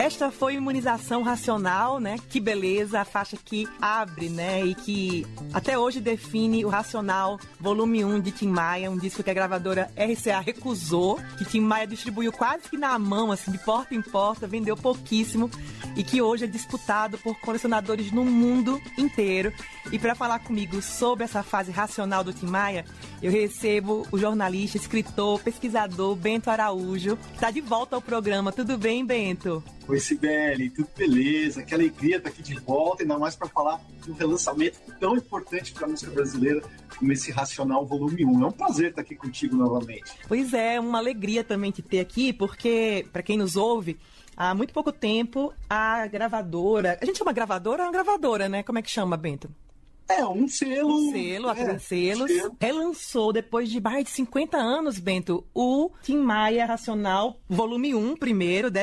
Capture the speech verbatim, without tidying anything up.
Esta foi Imunização Racional, né? Que beleza, a faixa que abre, né? E que até hoje define o Racional Volume um de Tim Maia, um disco que a gravadora R C A recusou, que Tim Maia distribuiu quase que na mão, assim, de porta em porta, vendeu pouquíssimo e que hoje é disputado por colecionadores no mundo inteiro. E para falar comigo sobre essa fase racional do Tim Maia, eu recebo o jornalista, escritor, pesquisador Bento Araújo, que está de volta ao programa. Tudo bem, Bento? Oi, Cibele, tudo beleza? Que alegria estar aqui de volta, ainda mais para falar de um relançamento tão importante para a música brasileira como esse Racional Volume um. É um prazer estar aqui contigo novamente. Pois é, uma alegria também te ter aqui, porque, para quem nos ouve, há muito pouco tempo, a gravadora... A gente chama gravadora ou é uma gravadora, né? Como é que chama, Bento? É, um selo... Um selo, a é, Selos, selo. relançou, depois de mais de cinquenta anos, Bento, o Tim Maia Racional, volume um primeiro,